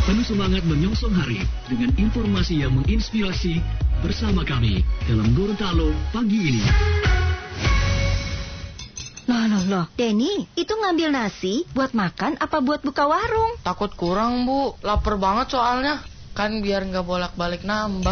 Penuh semangat menyongsong hari dengan informasi yang menginspirasi bersama kami dalam Gorontalo pagi ini. Loh, Denny, itu ngambil nasi buat makan apa buat buka warung? Takut kurang, Bu. Lapar banget soalnya. Kan biar nggak bolak-balik nambah.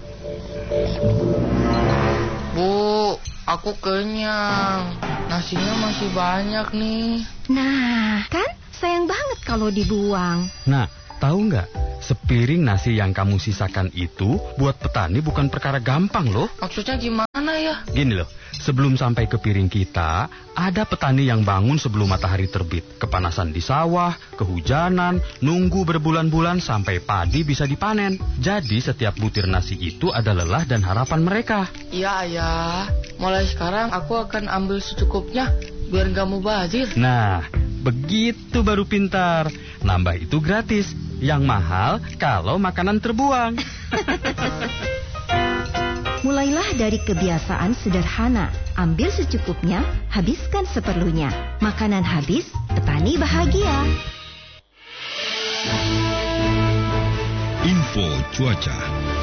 Bu, aku kenyang. Nasinya masih banyak nih. Nah, kan sayang banget kalau dibuang. Nah, tahu nggak? Sepiring nasi yang kamu sisakan itu buat petani bukan perkara gampang loh. Maksudnya gimana ya? Gini loh, sebelum sampai ke piring kita, ada petani yang bangun sebelum matahari terbit. Kepanasan di sawah, kehujanan, nunggu berbulan-bulan sampai padi bisa dipanen. Jadi setiap butir nasi itu ada lelah dan harapan mereka. Iya, Ayah. Mulai sekarang aku akan ambil secukupnya biar nggak mubazir. Nah, begitu baru pintar. Nambah itu gratis. Yang mahal kalau makanan terbuang. Mulailah dari kebiasaan sederhana. Ambil secukupnya, habiskan seperlunya. Makanan habis, petani bahagia. Info cuaca.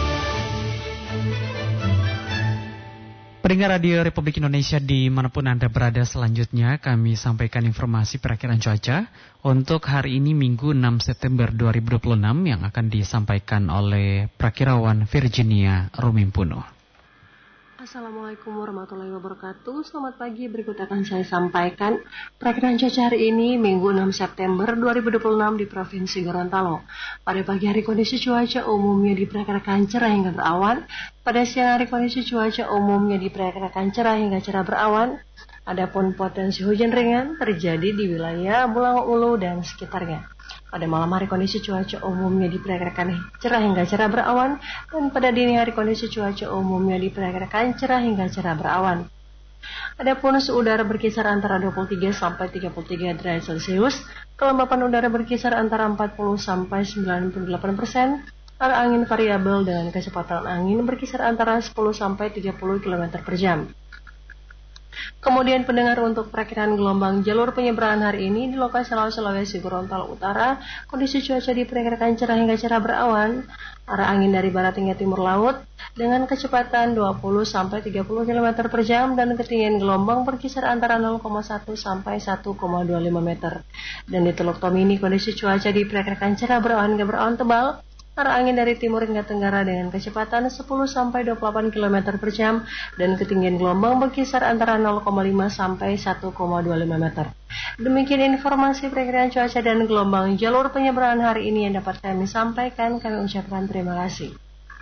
Pendengar Radio Republik Indonesia dimanapun Anda berada, selanjutnya kami sampaikan informasi perakiran cuaca untuk hari ini Minggu 6 September 2026 yang akan disampaikan oleh Prakirawan Virginia Rumimpuno. Assalamualaikum warahmatullahi wabarakatuh. Selamat pagi, berikut akan saya sampaikan perakiran cuaca hari ini Minggu 6 September 2026 di Provinsi Gorontalo. Pada pagi hari kondisi cuaca umumnya diperkirakan cerah hingga berawan. Pada siang hari kondisi cuaca umumnya diperkirakan cerah hingga cerah berawan. Adapun potensi hujan ringan terjadi di wilayah Bulango Ulu dan sekitarnya. Pada malam hari kondisi cuaca umumnya diperkirakan cerah hingga cerah berawan, dan pada dini hari kondisi cuaca umumnya diperkirakan cerah hingga cerah berawan. Adapun suhu udara berkisar antara 23 sampai 33 derajat Celcius, kelembapan udara berkisar antara 40 sampai 98%, arah angin variabel dengan kecepatan angin berkisar antara 10 sampai 30 km per jam. Kemudian pendengar, untuk perakiran gelombang jalur penyeberangan hari ini di lokasi Laut Sulawesi Gorontalo Utara, kondisi cuaca diperkirakan cerah hingga cerah berawan, arah angin dari barat hingga timur laut dengan kecepatan 20 sampai 30 km per jam dan ketinggian gelombang berkisar antara 0,1 sampai 1,25 meter. Dan di Teluk Tomini kondisi cuaca diperkirakan cerah berawan hingga berawan tebal. Arah angin dari timur hingga tenggara dengan kecepatan 10 sampai 28 km per jam dan ketinggian gelombang berkisar antara 0,5 sampai 1,25 meter. Demikian informasi perakiraan cuaca dan gelombang jalur penyeberangan hari ini yang dapat kami sampaikan. Kami ucapkan terima kasih.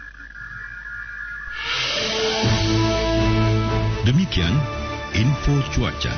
Demikian info cuaca.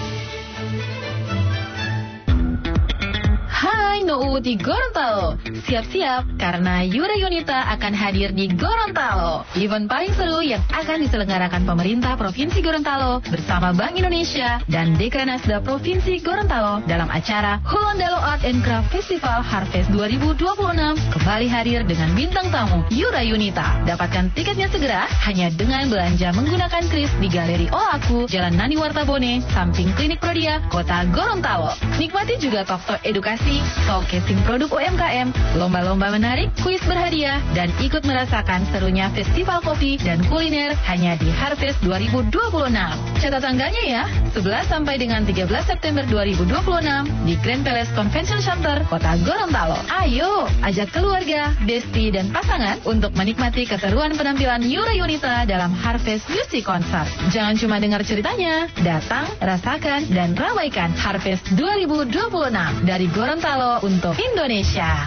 Hai Nuu di Gorontalo, siap-siap karena Yura Yunita akan hadir di Gorontalo. Event paling seru yang akan diselenggarakan pemerintah Provinsi Gorontalo bersama Bank Indonesia dan Dekranasda Provinsi Gorontalo dalam acara Hollandalo Art and Craft Festival Harvest 2026 kembali hadir dengan bintang tamu Yura Yunita. Dapatkan tiketnya segera hanya dengan belanja menggunakan kris di Galeri Olaku, Jalan Nani Wartabone, samping Klinik Prodia, Kota Gorontalo. Nikmati juga talk-talk edukasi, showcasing produk UMKM, lomba-lomba menarik, kuis berhadiah, dan ikut merasakan serunya festival kopi dan kuliner hanya di Harvest 2026. Catat tanggalnya ya, 11 sampai dengan 13 September 2026 di Grand Palace Convention Center, Kota Gorontalo. Ayo, ajak keluarga, besti, dan pasangan untuk menikmati keseruan penampilan Yura Yunita dalam Harvest Music Concert. Jangan cuma dengar ceritanya, datang, rasakan, dan ramaikan Harvest 2026 dari Gorontalo untuk Indonesia.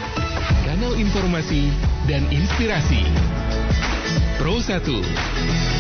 Kanal informasi dan inspirasi Pro 1.